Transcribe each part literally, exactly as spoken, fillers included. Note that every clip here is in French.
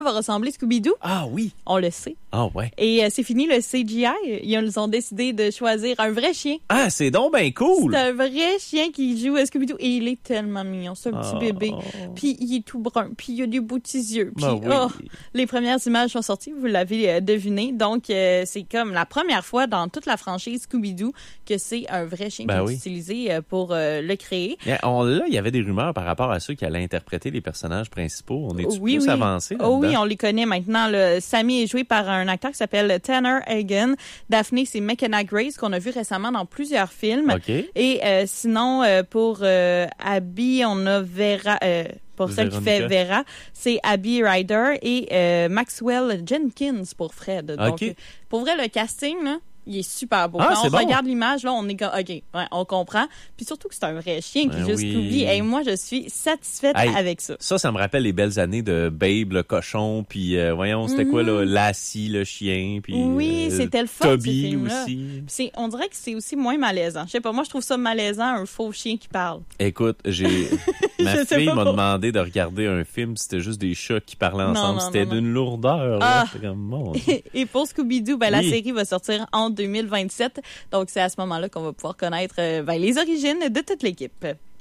va ressembler à Scooby-Doo. Ah oui. On le sait. Ah ouais. Et euh, c'est fini le C G I. Ils ont décidé de choisir un vrai chien. Ah, c'est donc ben cool. C'est un vrai chien qui joue à Scooby-Doo. Et il est tellement mignon. C'est un oh. petit bébé. Puis il est tout brun. Puis il a des beaux petits yeux. Puis ben oui. oh, les premières images sont sorties. Vous l'avez euh, deviné. Donc, euh, c'est comme la première fois dans toute la franchise Scooby-Doo que c'est un vrai chien ben qui oui. est utilisé euh, pour euh, le créer. Yeah, on, là, il y avait des rumeurs par rapport à ceux qui allaient interpréter les personnages principaux. On est-tu oui, plus oui. avancé là-dedans? Oh oui, on les connaît maintenant. Là. Sammy est joué par un acteur qui s'appelle Tanner Hagen. Daphné, c'est McKenna Grace, qu'on a vu récemment dans plusieurs films. Okay. Et euh, sinon, euh, pour euh, Abby, on a Vera... Euh, pour Véronica. Celle qui fait Vera, c'est Abby Ryder et euh, Maxwell Jenkins pour Fred. Donc, okay. pour vrai, le casting, là, il est super beau. Ah, Quand on bon. regarde l'image, là, on est comme, OK, ouais, on comprend. Puis surtout que c'est un vrai chien qui ben juste oui. Scooby. Et moi, je suis satisfaite hey, avec ça. Ça, ça me rappelle les belles années de Babe, le cochon, puis euh, voyons, c'était mm. quoi, là, Lassie, le chien, puis oui, euh, c'était le fun, Toby aussi. C'est, on dirait que c'est aussi moins malaisant. Je sais pas, moi, je trouve ça malaisant, un faux chien qui parle. Écoute, j'ai ma fille m'a demandé de regarder un film, c'était juste des chats qui parlaient ensemble. Non, non, c'était non, d'une non. lourdeur. Ah. Là. Comme, mon et pour Scooby-Doo, ben, oui. la série va sortir en deux mille vingt-sept. Donc, c'est à ce moment-là qu'on va pouvoir connaître euh, ben, les origines de toute l'équipe.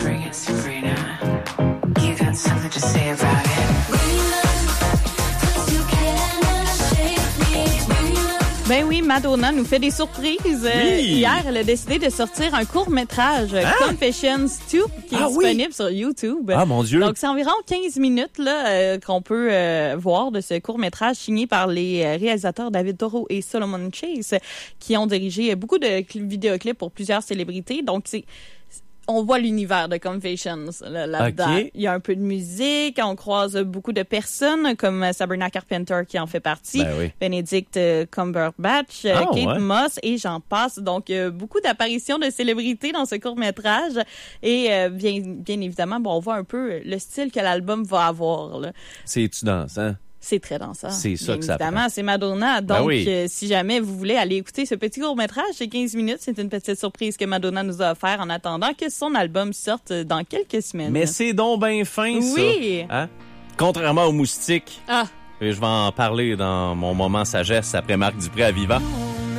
Ben oui, Madonna nous fait des surprises. Oui. Hier, elle a décidé de sortir un court-métrage, hein? Confessions deux, qui ah, est disponible oui. sur YouTube. Ah, mon Dieu! Donc, c'est environ quinze minutes là euh, qu'on peut euh, voir de ce court-métrage signé par les euh, réalisateurs David Toro et Solomon Chase, qui ont dirigé beaucoup de vidéoclips pour plusieurs célébrités. Donc, c'est... on voit l'univers de Confessions là, là-dedans. Okay. Il y a un peu de musique, on croise beaucoup de personnes comme Sabrina Carpenter qui en fait partie, ben oui. Benedict Cumberbatch, ah, Kate ouais. Moss et j'en passe. Donc, euh, beaucoup d'apparitions de célébrités dans ce court-métrage. Et euh, bien, bien évidemment, bon, on voit un peu le style que l'album va avoir. Là. C'est-tu dansant? C'est très dansant. C'est ça bien que ça évidemment, prend. c'est Madonna. Donc, ben oui. euh, si jamais vous voulez aller écouter ce petit court-métrage, c'est quinze minutes. C'est une petite surprise que Madonna nous a offert en attendant que son album sorte dans quelques semaines. Mais c'est donc bien fin, ça. Oui. Hein? Contrairement aux moustiques. Ah. Et je vais en parler dans mon moment sagesse après Marc Dupré à Vivant.